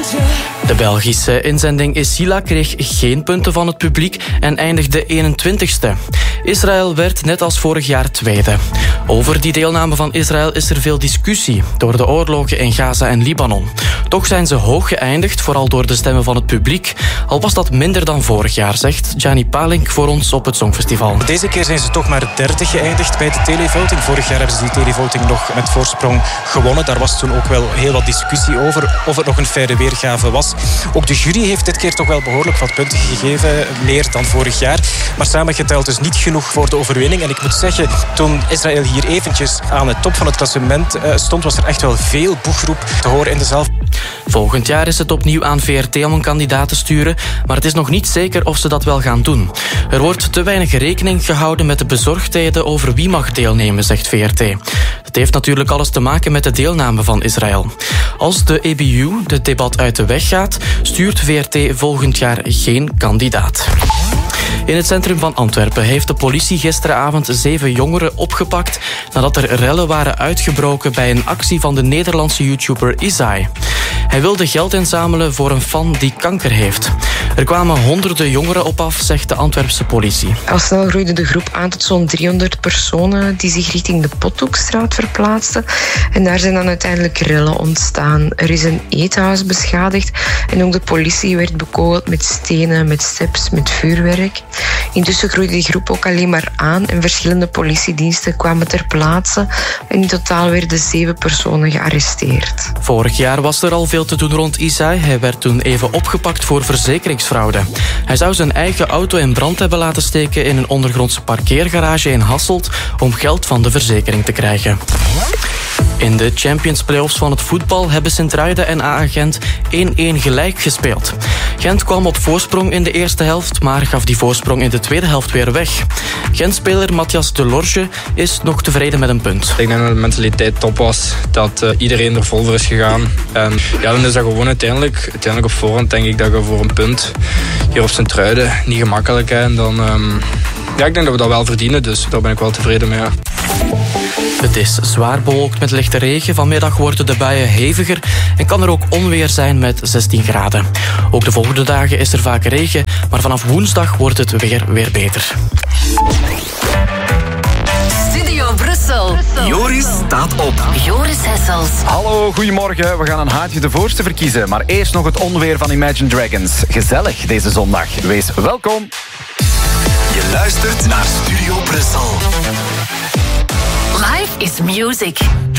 De Belgische inzending Isila kreeg geen punten van het publiek en eindigde 21ste. Israël werd net als vorig jaar tweede. Over die deelname van Israël is er veel discussie door de oorlogen in Gaza en Libanon. Toch zijn ze hoog geëindigd, vooral door de stemmen van het publiek. Al was dat minder dan vorig jaar, zegt Gianni Palink voor ons op het Songfestival. Deze keer zijn ze toch maar derde geëindigd bij de televoting. Vorig jaar hebben ze die televoting nog met voorsprong gewonnen. Daar was toen ook wel heel wat discussie over of het nog een faire weergave was. Ook de jury heeft dit keer toch wel behoorlijk wat punten gegeven, meer dan vorig jaar. Maar samengeteld dus niet genoeg voor de overwinning. En ik moet zeggen, toen Israël hier eventjes aan de top van het klassement stond, was er echt wel veel boegroep te horen in de zaal. Volgend jaar is het opnieuw aan VRT om een kandidaat te sturen, maar het is nog niet zeker of ze dat wel gaan doen. Er wordt te weinig rekening gehouden met de bezorgdheden over wie mag deelnemen, zegt VRT. Het heeft natuurlijk alles te maken met de deelname van Israël. Als de EBU het debat uit de weg gaat, stuurt VRT volgend jaar geen kandidaat. In het centrum van Antwerpen heeft de politie gisteravond 7 jongeren opgepakt nadat er rellen waren uitgebroken bij een actie van de Nederlandse YouTuber Isai. Hij wilde geld inzamelen voor een fan die kanker heeft. Er kwamen honderden jongeren op af, zegt de Antwerpse politie. Al snel groeide de groep aan tot zo'n 300 personen die zich richting de Pothoekstraat verplaatsten. En daar zijn dan uiteindelijk rellen ontstaan. Er is een eethuis beschadigd en ook de politie werd bekogeld met stenen, met steps, met vuurwerk. Intussen groeide die groep ook alleen maar aan en verschillende politiediensten kwamen ter plaatse. En in totaal werden 7 personen gearresteerd. Vorig jaar was er al veel te doen rond Isai. Hij werd toen even opgepakt voor verzekeringsfraude. Hij zou zijn eigen auto in brand hebben laten steken in een ondergrondse parkeergarage in Hasselt om geld van de verzekering te krijgen. In de Champions Playoffs van het voetbal hebben Sint-Truiden en AA Gent 1-1 gelijk gespeeld. Gent kwam op voorsprong in de eerste helft, maar gaf die voorsprong in de tweede helft weer weg. Gent-speler Matthias Delorge is nog tevreden met een punt. Ik denk dat de mentaliteit top was, dat iedereen er vol voor is gegaan. En ja, dan is dat gewoon uiteindelijk op voorhand denk ik dat je voor een punt hier op Sint-Truiden niet gemakkelijk is. En dan, ik denk dat we dat wel verdienen, dus daar ben ik wel tevreden mee. Ja. Het is zwaar bewolkt met lichte regen. Vanmiddag worden de buien heviger en kan er ook onweer zijn met 16 graden. Ook de volgende dagen is er vaak regen, maar vanaf woensdag wordt het weer beter. Studio Brussel. Joris staat op. Joris Hessels. Hallo, goedemorgen. We gaan een haatje de voorste verkiezen. Maar eerst nog het onweer van Imagine Dragons. Gezellig deze zondag. Wees welkom. Je luistert naar Studio Brussel. Life is music.